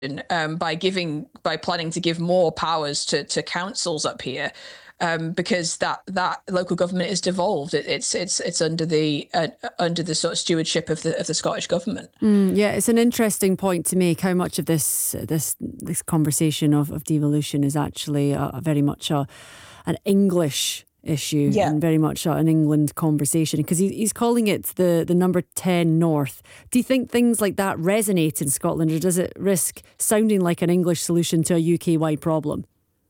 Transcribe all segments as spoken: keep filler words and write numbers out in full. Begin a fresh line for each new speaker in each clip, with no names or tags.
um, by giving by planning to give more powers to to councils up here. Um, because that, that local government is devolved. It, it's it's it's under the uh, under the sort of stewardship of the of the Scottish government.
Mm, yeah, it's an interesting point to make. How much of this this this conversation of, of devolution is actually a, a very much a an English issue
yeah.
and very much an England conversation, because he, he's calling it the the number ten North. Do you think things like that resonate in Scotland, or does it risk sounding like an English solution to a U K-wide problem?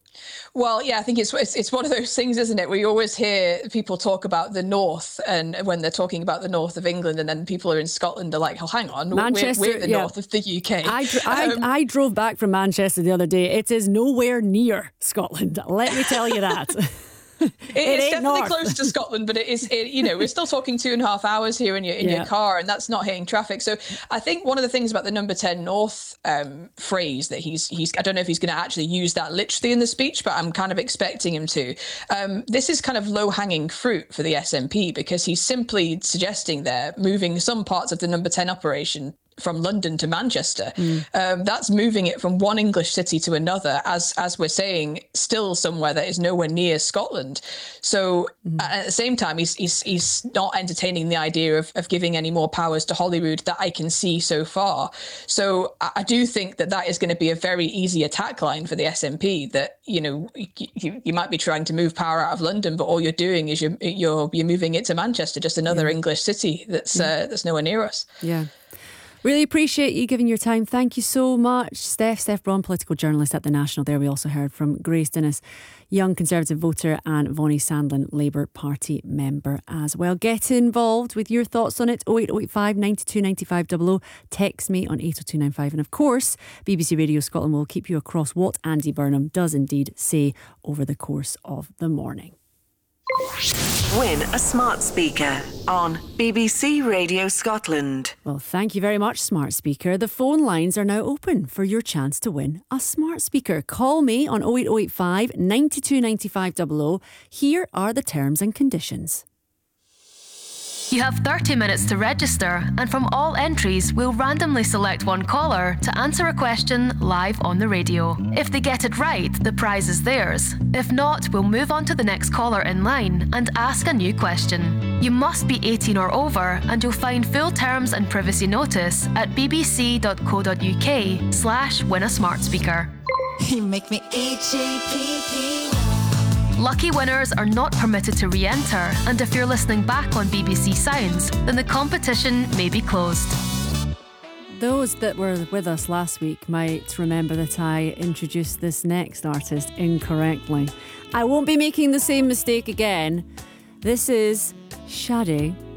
Well, yeah, I think it's, it's it's one of those things, isn't it? We always hear people talk about the north, and when they're talking about the north of England, and then people are in Scotland are like, "Oh, hang on,
Manchester,
we're, we're the
yeah.
north of the U K."
I, I, um, I drove back from Manchester the other day. It is nowhere near Scotland. Let me tell you that.
It,
it
it's definitely
north.
close to Scotland, but it is, it, you know, we're still talking two and a half hours here in your in
yeah.
your car, and that's not hitting traffic. So I think one of the things about the number ten North um, phrase that he's he's I don't know if he's going to actually use that literally in the speech, but I'm kind of expecting him to. Um, this is kind of low hanging fruit for the S N P, because he's simply suggesting they're moving some parts of the number ten operation from London to Manchester. Mm. Um, that's moving it from one English city to another, as as we're saying, still somewhere that is nowhere near Scotland. So mm. at the same time, he's he's he's not entertaining the idea of, of giving any more powers to Holyrood that I can see so far. So I, I do think that that is going to be a very easy attack line for the S N P, that, you know, you, you might be trying to move power out of London, but all you're doing is you're you're, you're moving it to Manchester, just another yeah. English city that's yeah. uh, that's nowhere near us.
Yeah. Really appreciate you giving your time. Thank you so much. Steph, Steph Braun, political journalist at The National. There we also heard from Grace Dennis, young Conservative voter, and Vonnie Sandlin, Labour Party member as well. Get involved with your thoughts on it. oh eight oh eight five, nine two nine five double oh. Text me on eight oh two nine five. And of course, B B C Radio Scotland will keep you across what Andy Burnham does indeed say over the course of the morning.
Win a smart speaker on B B C Radio Scotland.
Well, thank you very much, smart speaker. The phone lines are now open for your chance to win a smart speaker. Call me on oh eight oh eight five, nine two nine five double oh. Here are the terms and conditions.
You have thirty minutes to register, and from all entries, we'll randomly select one caller to answer a question live on the radio. If they get it right, the prize is theirs. If not, we'll move on to the next caller in line and ask a new question. You must be eighteen or over, and you'll find full terms and privacy notice at bbc.co.uk slash win a smart speaker.
You make me H A P P.
Lucky winners are not permitted to re-enter, and if you're listening back on B B C Sounds, then the competition may be closed.
Those that were with us last week might remember that I introduced this next artist incorrectly. I won't be making the same mistake again. This is Sade